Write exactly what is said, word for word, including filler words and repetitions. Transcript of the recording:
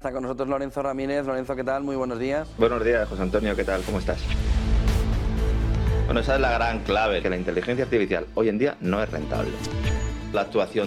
está con nosotros Lorenzo Ramírez. Lorenzo, ¿qué tal? Muy buenos días. Buenos días, José Antonio, ¿qué tal? ¿Cómo estás? Bueno, esa es la gran clave, que la inteligencia artificial hoy en día no es rentable. La actuación